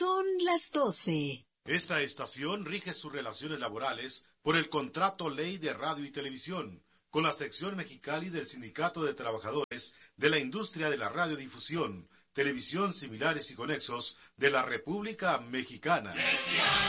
Son las 12. Esta estación rige sus relaciones laborales por el Contrato Ley de Radio y Televisión, con la sección Mexicali del Sindicato de Trabajadores de la Industria de la Radiodifusión, Televisión Similares y Conexos de la República Mexicana.